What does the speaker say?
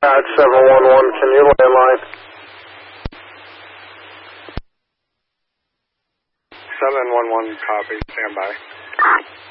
At 711, can you landline? 711, copy, stand by.